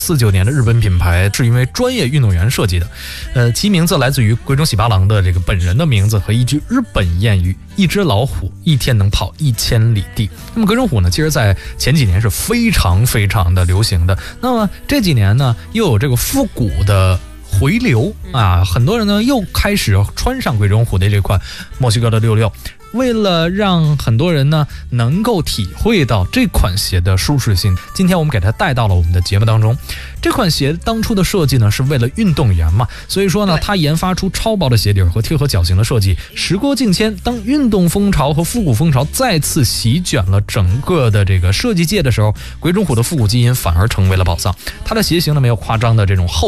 49年的日本品牌，是因为专业运动员设计的。其名字来自于龟中喜八郎的这个本人的名字和一句日本谚语：一只老虎一天能跑1000里地。那么龟中虎呢，其实在前几年是非常的流行的。那么这几年呢，又有这个复古的回流啊，很多人呢又开始穿上龟中虎的这款墨西哥的66。为了让很多人呢能够体会到这款鞋的舒适性，今天我们给它带到了我们的节目当中。这款鞋当初的设计呢是为了运动员嘛，所以说呢它研发出超薄的鞋底和贴合脚型的设计。时过境迁，当运动风潮和复古风潮再次席卷了整个的这个设计界的时候，龟中虎的复古基因反而成为了宝藏。它的鞋型呢没有夸张的这种厚